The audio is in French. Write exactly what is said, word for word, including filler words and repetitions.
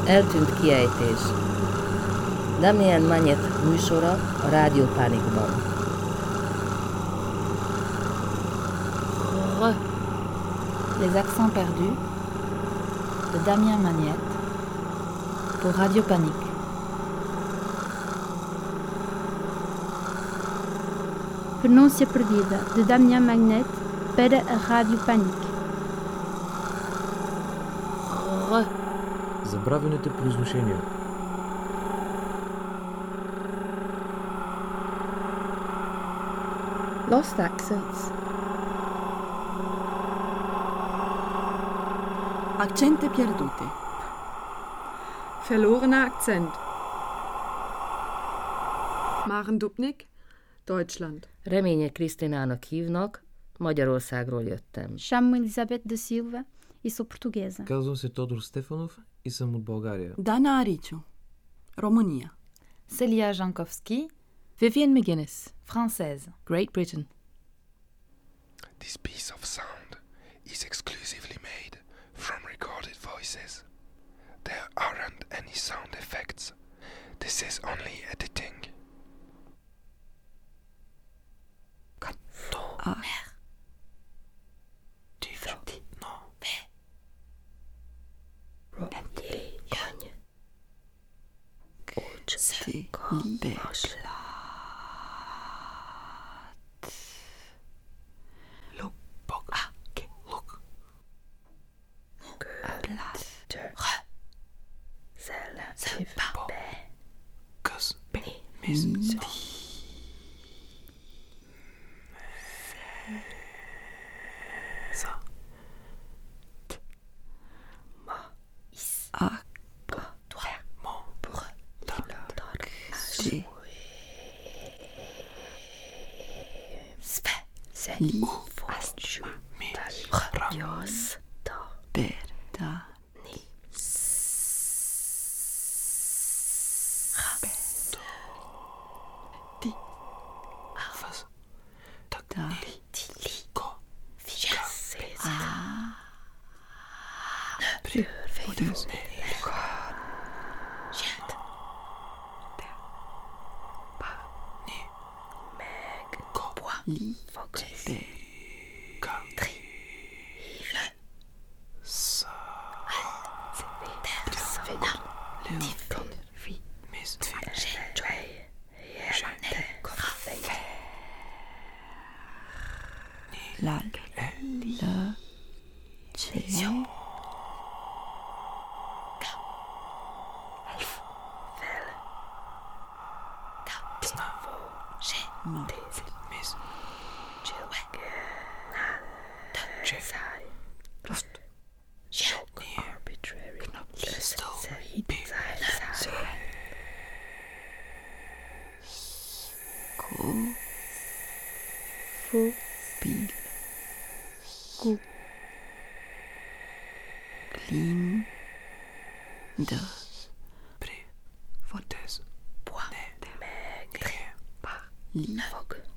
Eltűnt kiejtés. Damien Magnet műsora a Rádió Pánikban. Re. Les accents perdus de Damien Magnet pour Radio Panique. Pronúncia perdida de Damien Magnet para a Rádio Panique. Re. Забравените произношения. Lost accents. Accenti perduti. Verlorener Akzent. Maren Dubnik, Deutschland. Reménye Krisztinának hívnak, Magyarországról jöttem. Chamo-me Elizabeth da Silva e sou portuguesa. Казвам се Тодор Стефанов и съм от България. Dana Ariciu, România. Celia Jankowski, Vivienne McGuinness, Française, Great Britain. This piece of sound is exclusively made from recorded voices. There aren't any sound effects. This is only editing. Ah. La, le, ce, Clean de Pré Fortes Bois Meg Par Livre